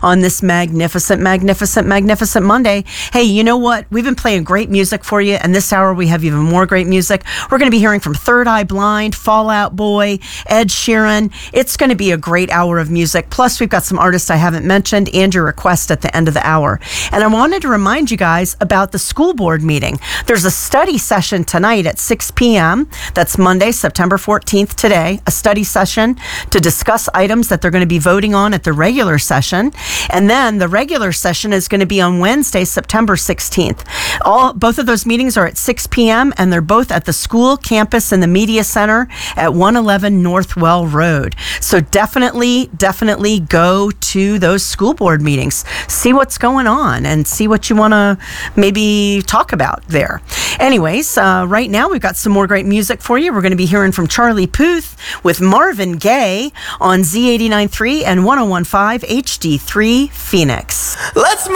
on this magnificent Monday. Hey, you know what? We've been playing great music for you, and this hour we have even more great music. We're going to be hearing from Third Eye Blind, Fall Out Boy, Ed Sheeran. It's going to be a great hour of music. Plus, we've got some artists I haven't mentioned and your request at the end of the hour. And I wanted to remind you guys about the school board meeting. There's a study session tonight at 6 p.m. That's Monday, September 14th today, a study session to discuss items that they're going to be voting on at the regular session. And then the regular session is going to be on Wednesday, September 16th. Both of those meetings are at 6 p.m. and they're both at the school campus in the Media Center at 111 Northwell Road. So definitely go to those school board meetings. See what's going on and see what you want to maybe talk about there. Anyways, right now we've got some more great music for you. We're going to be hearing from Charlie Puth with Marvin Gaye on Z89.3 and 101.5 HD3 Phoenix. Let's